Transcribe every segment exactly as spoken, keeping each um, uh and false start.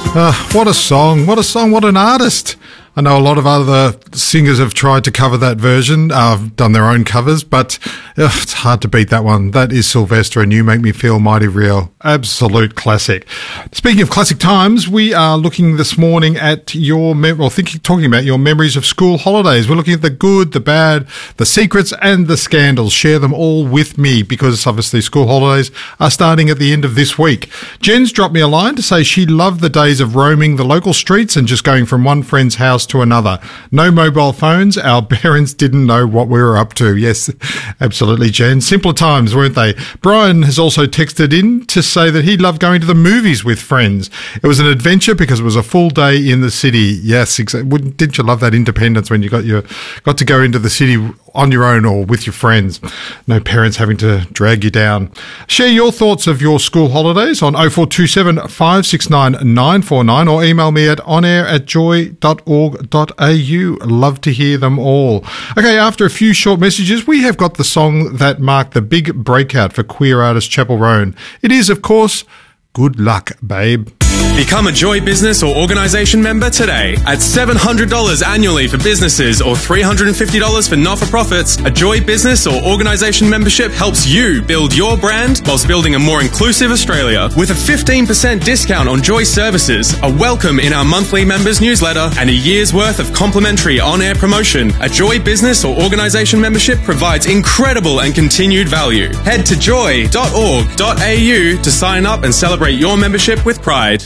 Uh, what a song, what a song, what an artist. I know a lot of other singers have tried to cover that version, uh, done their own covers, but uh, it's hard to beat that one. That is Sylvester and You Make Me Feel Mighty Real. Absolute classic. Speaking of classic times, we are looking this morning at your, mem- well, thinking, talking about your memories of school holidays. We're looking at the good, the bad, the secrets and the scandals. Share them all with me because obviously school holidays are starting at the end of this week. Jen's dropped me a line to say she loved the days of roaming the local streets and just going from one friend's house to another. No mobile phones. Our parents didn't know what we were up to. Yes, absolutely, Jen. Simpler times, weren't they? Brian has also texted in to say that he loved going to the movies with friends. It was an adventure because it was a full day in the city. Yes, exactly. Didn't you love that independence when you got your got to go into the city on your own or with your friends? No parents having to drag you down. Share your thoughts of your school holidays on oh four two seven, five six nine, nine four nine or email me at onair at joy dot org dot a u. Love to hear them all. Okay, after a few short messages, we have got the song that marked the big breakout for queer artist Chapel Roan. It is, of course, Good Luck, Babe. Become a Joy business or organisation member today. At seven hundred dollars annually for businesses or three hundred fifty dollars for not-for-profits, a Joy business or organisation membership helps you build your brand whilst building a more inclusive Australia. With a fifteen percent discount on Joy services, a welcome in our monthly members newsletter and a year's worth of complimentary on-air promotion, a Joy business or organisation membership provides incredible and continued value. Head to joy dot org dot a u to sign up and celebrate your membership with pride.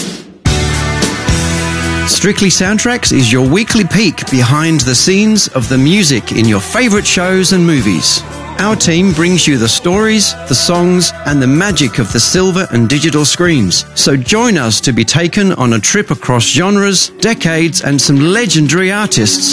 Strictly Soundtracks is your weekly peek behind the scenes of the music in your favourite shows and movies. Our team brings you the stories, the songs, and the magic of the silver and digital screens. So join us to be taken on a trip across genres, decades, and some legendary artists.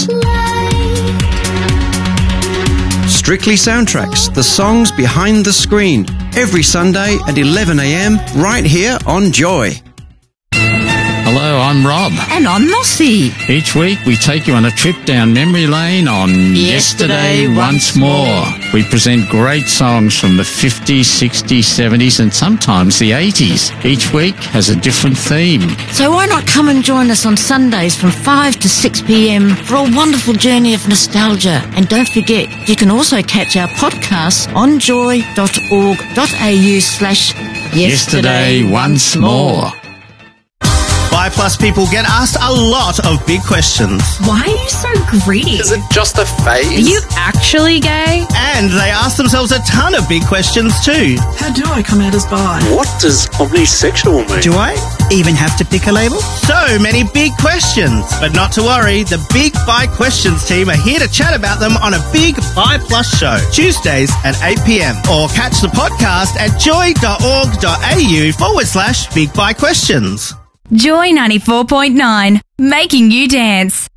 Strictly Soundtracks, the songs behind the screen, every Sunday at eleven a m right here on Joy. Hello, I'm Rob. And I'm Mossy. Each week we take you on a trip down memory lane on Yesterday, Yesterday Once More. We present great songs from the fifties, sixties, seventies and sometimes the eighties. Each week has a different theme. So why not come and join us on Sundays from five to six p m for a wonderful journey of nostalgia. And don't forget, you can also catch our podcasts on joy dot org dot a u slash Yesterday Once More. Buy Plus people get asked a lot of big questions. Why are you so greedy? Is it just a phase? Are you actually gay? And they ask themselves a ton of big questions too. How do I come out as bi? What does omnisexual mean? Do I even have to pick a label? So many big questions. But not to worry, the Big Bi Questions team are here to chat about them on a Big Bi Plus show, Tuesdays at eight p m. Or catch the podcast at joy dot org dot a u forward slash Big Bi Questions. Joy ninety-four point nine, making you dance.